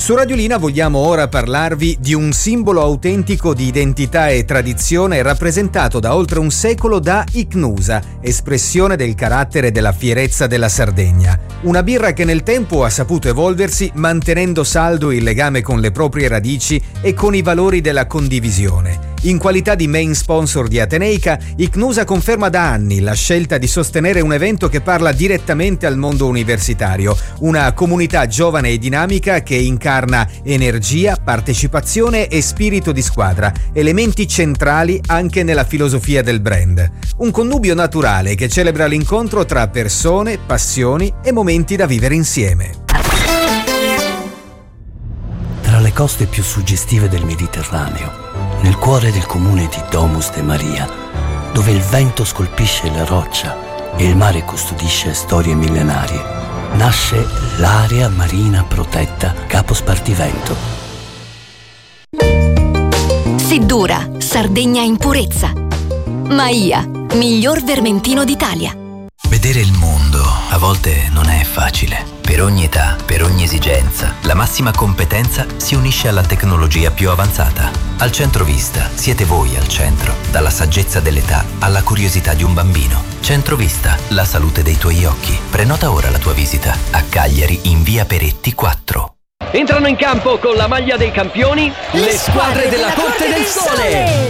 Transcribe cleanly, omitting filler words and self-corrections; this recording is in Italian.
Su Radiolina vogliamo ora parlarvi di un simbolo autentico di identità e tradizione rappresentato da oltre un secolo da Ichnusa, espressione del carattere e della fierezza della Sardegna. Una birra che nel tempo ha saputo evolversi mantenendo saldo il legame con le proprie radici e con i valori della condivisione. In qualità di main sponsor di Ateneica, Ichnusa conferma da anni la scelta di sostenere un evento che parla direttamente al mondo universitario, una comunità giovane e dinamica che incarna energia, partecipazione e spirito di squadra, elementi centrali anche nella filosofia del brand. Un connubio naturale che celebra l'incontro tra persone, passioni e momenti da vivere insieme. Tra le coste più suggestive del Mediterraneo, nel cuore del comune di Domus de Maria, dove il vento scolpisce la roccia e il mare custodisce storie millenarie, nasce l'area marina protetta Capo Spartivento. Seddura, Sardegna in purezza. Maia, miglior vermentino d'Italia. Vedere il mondo a volte non è facile. Per ogni età, per ogni esigenza, la massima competenza si unisce alla tecnologia più avanzata. Al Centrovista siete voi al centro, dalla saggezza dell'età alla curiosità di un bambino. Centrovista, la salute dei tuoi occhi. Prenota ora la tua visita a Cagliari in via Peretti 4. Entrano in campo con la maglia dei campioni le squadre della Corte del Sole.